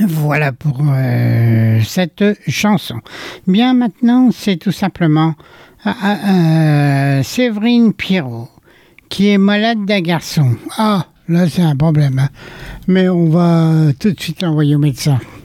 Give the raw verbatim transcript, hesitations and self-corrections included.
Voilà pour euh, cette chanson. Bien, maintenant, c'est tout simplement euh, euh, Séverine Pierrot qui est malade d'un garçon. Ah, là, c'est un problème. Hein. Mais on va tout de suite l'envoyer au médecin.